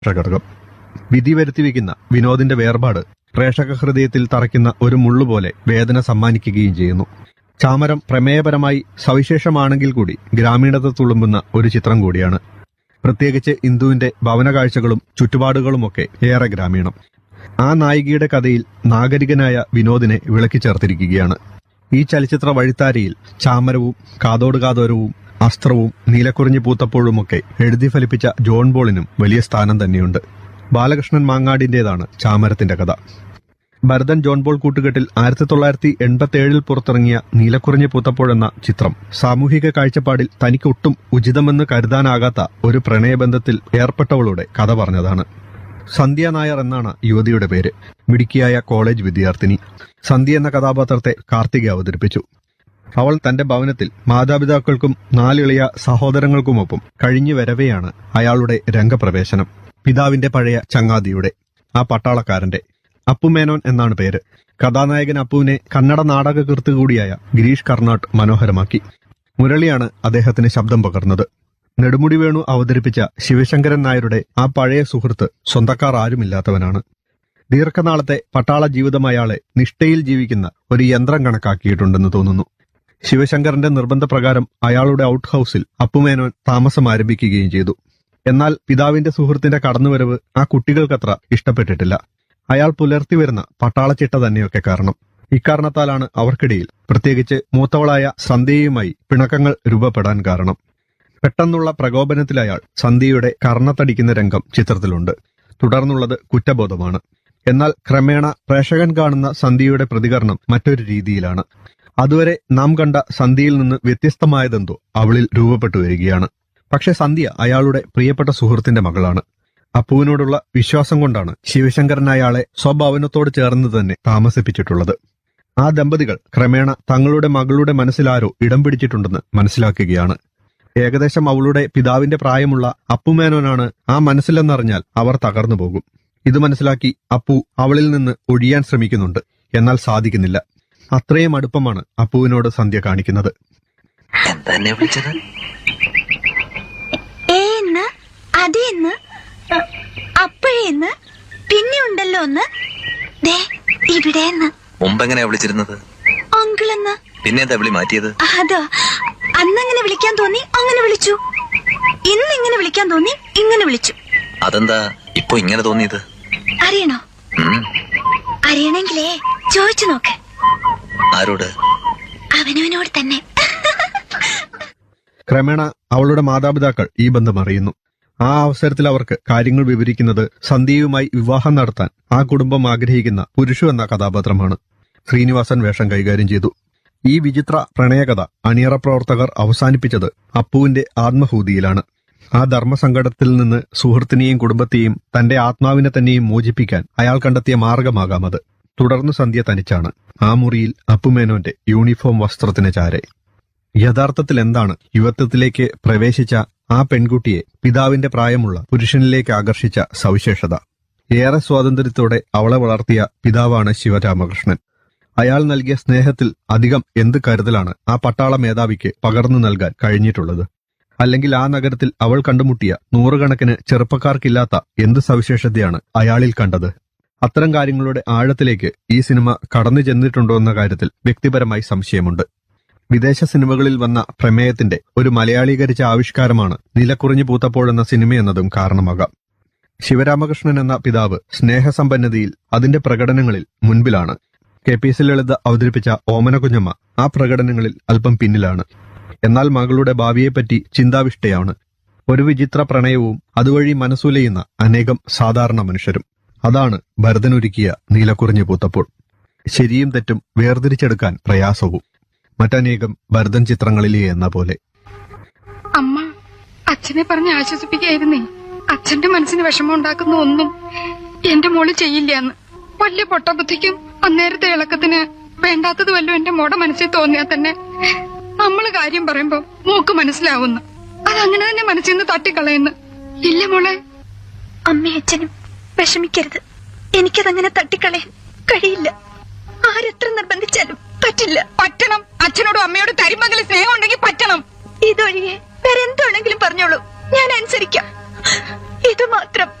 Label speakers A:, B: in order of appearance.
A: ഘടകം. വിധി വരുത്തിവെക്കുന്ന വിനോദിന്റെ വേർപാട് പ്രേക്ഷക ഹൃദയത്തിൽ തറയ്ക്കുന്ന ഒരു മുള്ളുപോലെ വേദന സമ്മാനിക്കുകയും ചെയ്യുന്നു. ചാമരം പ്രമേയപരമായി സവിശേഷമാണെങ്കിൽ കൂടി ഗ്രാമീണത തുളുമ്പുന്ന ഒരു ചിത്രം കൂടിയാണ്. പ്രത്യേകിച്ച് ഇന്ദുവിന്റെ ഭവന കാഴ്ചകളും ചുറ്റുപാടുകളുമൊക്കെ ഏറെ ഗ്രാമീണം. ആ നായികയുടെ കഥയിൽ നാഗരികനായ വിനോദിനെ വിളക്കി ചേർത്തിരിക്കുകയാണ്. ഈ ചലച്ചിത്ര വഴിത്താരയിൽ ചാമരവും കാതോട് കാതോരവും അസ്ത്രവും നീലക്കുറിഞ്ഞു പൂത്തപ്പോഴുമൊക്കെ എഴുതി ഫലിപ്പിച്ച ജോൺ ബോളിനും വലിയ സ്ഥാനം തന്നെയുണ്ട്. ബാലകൃഷ്ണൻ മാങ്ങാടിന്റേതാണ് ചാമരത്തിന്റെ കഥ. ഭരതൻ ജോൺ ബോൾ കൂട്ടുകെട്ടിൽ 1987 പുറത്തിറങ്ങിയ നീലക്കുറിഞ്ഞു പൂത്തപ്പോഴെന്ന ചിത്രം സാമൂഹിക കാഴ്ചപ്പാടിൽ തനിക്കൊട്ടും ഉചിതമെന്ന് കരുതാനാകാത്ത ഒരു പ്രണയബന്ധത്തിൽ ഏർപ്പെട്ടവളുടെ കഥ പറഞ്ഞതാണ്. സന്ധ്യ നായർ എന്നാണ് യുവതിയുടെ പേര്. മിടുക്കിയായ കോളേജ് വിദ്യാർത്ഥിനി. സന്ധ്യ എന്ന കഥാപാത്രത്തെ കാർത്തിക അവതരിപ്പിച്ചു. അവൾ തന്റെ ഭവനത്തിൽ മാതാപിതാക്കൾക്കും 4 ഇളയ സഹോദരങ്ങൾക്കുമൊപ്പം കഴിഞ്ഞു വരവെയാണ് അയാളുടെ രംഗപ്രവേശനം. പിതാവിന്റെ പഴയ ചങ്ങാതിയുടെ, ആ പട്ടാളക്കാരന്റെ. അപ്പുമേനോൻ എന്നാണ് പേര്. കഥാനായകൻ അപ്പുവിനെ കന്നഡ നാടകകൃത്ത് കൂടിയായ ഗിരീഷ് കർണാട്ട് മനോഹരമാക്കി. മുരളിയാണ് അദ്ദേഹത്തിന് ശബ്ദം പകർന്നത്. നെടുമുടി വേണു അവതരിപ്പിച്ച ശിവശങ്കരൻ നായരുടെ ആ പഴയ സുഹൃത്ത് സ്വന്തക്കാർ ആരുമില്ലാത്തവനാണ്. ദീർഘനാളത്തെ പട്ടാള ജീവിതം അയാളെ നിഷ്ഠയിൽ ജീവിക്കുന്ന ഒരു യന്ത്രം കണക്കാക്കിയിട്ടുണ്ടെന്ന് തോന്നുന്നു. ശിവശങ്കരന്റെ നിർബന്ധപ്രകാരം അയാളുടെ ഔട്ട് ഹൌസിൽ അപ്പുമേനോൻ താമസം ആരംഭിക്കുകയും ചെയ്തു. എന്നാൽ പിതാവിന്റെ സുഹൃത്തിന്റെ കടന്നുവരവ് ആ കുട്ടികൾക്കത്ര ഇഷ്ടപ്പെട്ടിട്ടില്ല. അയാൾ പുലർത്തി വരുന്ന പട്ടാളച്ചിട്ട തന്നെയൊക്കെ കാരണം. ഇക്കാരണത്താലാണ് അവർക്കിടയിൽ, പ്രത്യേകിച്ച് മൂത്തവളായ സന്ധ്യയുമായി പിണക്കങ്ങൾ രൂപപ്പെടാൻ കാരണം. പെട്ടെന്നുള്ള പ്രകോപനത്തിൽ അയാൾ സന്ധ്യയുടെ കർണത്തടിക്കുന്ന രംഗം ചിത്രത്തിലുണ്ട്. തുടർന്നുള്ളത് കുറ്റബോധമാണ്. എന്നാൽ ക്രമേണ പ്രേക്ഷകൻ കാണുന്ന സന്ധ്യയുടെ പ്രതികരണം മറ്റൊരു രീതിയിലാണ്. അതുവരെ നാം കണ്ട സന്ധ്യയിൽ നിന്ന് വ്യത്യസ്തമായതെന്തോ അവളിൽ രൂപപ്പെട്ടു വരികയാണ്. പക്ഷെ സന്ധ്യ അയാളുടെ പ്രിയപ്പെട്ട സുഹൃത്തിന്റെ മകളാണ്. അപ്പുവിനോടുള്ള വിശ്വാസം കൊണ്ടാണ് ശിവശങ്കരൻ അയാളെ സ്വഭവനത്തോട് ചേർന്ന് തന്നെ താമസിപ്പിച്ചിട്ടുള്ളത്. ആ ദമ്പതികൾ ക്രമേണ തങ്ങളുടെ മകളുടെ മനസ്സിലാരോ ഇടം പിടിച്ചിട്ടുണ്ടെന്ന് മനസ്സിലാക്കുകയാണ്. ഏകദേശം അവളുടെ പിതാവിന്റെ പ്രായമുള്ള അപ്പുമേനോനാണ് ആ മനസ്സിലെന്നറിഞ്ഞാൽ അവർ തകർന്നു പോകും. ഇത് മനസ്സിലാക്കി അപ്പു അവളിൽ നിന്ന് ഒഴിയാൻ ശ്രമിക്കുന്നുണ്ട്. എന്നാൽ സാധിക്കുന്നില്ല. അത്രയും അടുപ്പമാണ് അപ്പുവിനോട് സന്ധ്യ കാണിക്കുന്നത്.
B: അതേന്ന് അപ്പോഴേന്ന് പിന്നെ ഉണ്ടല്ലോ ഒന്ന് ഇവിടെ
C: മുമ്പെങ്ങനെയാ വിളിച്ചിരുന്നത്?
B: അങ്കിളെന്ന്.
C: പിന്നെ എന്താ വിളി മാറ്റിയത്?
B: അതോ, അന്നങ്ങനെ വിളിക്കാൻ തോന്നി അങ്ങനെ വിളിച്ചു. ഇന്ന് ഇങ്ങനെ വിളിക്കാൻ തോന്നി ഇങ്ങനെ വിളിച്ചു.
C: അതെന്താ ഇപ്പൊ ഇങ്ങനെ തോന്നിയത്?
B: അറിയണോ? അറിയണെങ്കിലേ ചോദിച്ചു നോക്ക്.
C: ആരോട്?
B: അവനവനോട് തന്നെ.
A: ക്രമേണ അവളുടെ മാതാപിതാക്കൾ ഈ ബന്ധം അറിയുന്നു. ആ അവസരത്തിൽ അവർക്ക് കാര്യങ്ങൾ വിവരിക്കുന്നത് സന്ധ്യയുമായി വിവാഹം നടത്താൻ ആ കുടുംബം ആഗ്രഹിക്കുന്ന പുരുഷു എന്ന കഥാപാത്രമാണ്. ശ്രീനിവാസൻ വേഷം കൈകാര്യം ചെയ്തു. ഈ വിചിത്ര പ്രണയകഥ അണിയറ പ്രവർത്തകർ അവസാനിപ്പിച്ചത് അപ്പുവിന്റെ ആത്മഹൂതിയിലാണ്. ആ ധർമ്മസങ്കടത്തിൽ നിന്ന് സുഹൃത്തിനെയും കുടുംബത്തെയും തന്റെ ആത്മാവിനെ തന്നെയും മോചിപ്പിക്കാൻ അയാൾ കണ്ടെത്തിയ മാർഗമാകാമത്. തുടർന്ന് സന്ധ്യ തനിച്ചാണ്. ആ മുറിയിൽ അപ്പുമേനോന്റെ യൂണിഫോം വസ്ത്രത്തിന് ചാരെ. യഥാർത്ഥത്തിൽ എന്താണ് യുവത്വത്തിലേക്ക് പ്രവേശിച്ച ആ പെൺകുട്ടിയെ പിതാവിന്റെ പ്രായമുള്ള പുരുഷനിലേക്ക് ആകർഷിച്ച സവിശേഷത? ഏറെ സ്വാതന്ത്ര്യത്തോടെ അവളെ വളർത്തിയ പിതാവാണ് ശിവരാമകൃഷ്ണൻ. അയാൾ നൽകിയ സ്നേഹത്തിൽ അധികം എന്ത് കരുതലാണ് ആ പട്ടാള മേധാവിക്ക് പകർന്നു നൽകാൻ കഴിഞ്ഞിട്ടുള്ളത്? അല്ലെങ്കിൽ ആ നഗരത്തിൽ അവൾ കണ്ടുമുട്ടിയ 100 കണക്കിന് ചെറുപ്പക്കാർക്കില്ലാത്ത എന്ത് സവിശേഷതയാണ് അയാളിൽ കണ്ടത്? അത്തരം കാര്യങ്ങളുടെ ആഴത്തിലേക്ക് ഈ സിനിമ കടന്നു ചെന്നിട്ടുണ്ടോ എന്ന കാര്യത്തിൽ വ്യക്തിപരമായി സംശയമുണ്ട്. വിദേശ സിനിമകളിൽ വന്ന പ്രമേയത്തിന്റെ ഒരു മലയാളീകരിച്ച ആവിഷ്കാരമാണ് നീലക്കുറിഞ്ഞു പൂത്തപ്പോഴെന്ന സിനിമയെന്നതും കാരണമാകാം. ശിവരാമകൃഷ്ണൻ എന്ന പിതാവ് സ്നേഹസമ്പന്നതയിൽ അതിന്റെ പ്രകടനങ്ങളിൽ മുൻപിലാണ്. KPS ലളിത അവതരിപ്പിച്ച ഓമന കുഞ്ഞമ്മ ആ പ്രകടനങ്ങളിൽ അല്പം പിന്നിലാണ്. എന്നാൽ മകളുടെ ഭാവിയെപ്പറ്റി ചിന്താവിഷ്ടയാണ്. ഒരു വിചിത്ര പ്രണയവും അതുവഴി മനസ്സുലയുന്ന അനേകം സാധാരണ മനുഷ്യരും. അതാണ് ഭരതനൊരുക്കിയ നീലക്കുറിഞ്ഞു പൂത്തപ്പോൾ. ശരിയും തെറ്റും വേർതിരിച്ചെടുക്കാൻ പ്രയാസവും. മറ്റനേകം ഭരതൻ ചിത്രങ്ങളിലെ എന്ന പോലെ.
D: അമ്മ അച്ഛനെ പറഞ്ഞ് ആശ്വസിപ്പിക്കായിരുന്നേ. അച്ഛന്റെ മനസ്സിന് വിഷമം ഉണ്ടാക്കുന്ന ഒന്നും എന്റെ മോള് ചെയ്യില്ല എന്ന്. വലിയ പൊട്ടബുദ്ധിക്കും അന്നേരത്തെ ഇളക്കത്തിന് വേണ്ടാത്തത് വല്ലതും എന്റെ മോടെ മനസ്സിൽ തോന്നിയാൽ തന്നെ നമ്മള് കാര്യം പറയുമ്പോ മോക്ക് മനസ്സിലാവുന്നു. അതങ്ങനെ തന്നെ മനസ്സിൽ നിന്ന് തട്ടിക്കളയുന്നു. ഇല്ല മോളെ?
B: അമ്മയും അച്ഛനും വിഷമിക്കരുത്. എനിക്കതങ്ങനെ തട്ടിക്കളയാൻ കഴിയില്ല. ആരെത്ര നിർബന്ധിച്ചാലും പറ്റില്ല.
D: പറ്റണം. അച്ഛനോടും അമ്മയോടും തരിമകളിൽ സ്നേഹം ഉണ്ടെങ്കിൽ പറ്റണം.
B: ഇതൊഴികെ വേറെ എന്താണെങ്കിലും പറഞ്ഞോളൂ, ഞാൻ അനുസരിക്കാം. ഇത് മാത്രം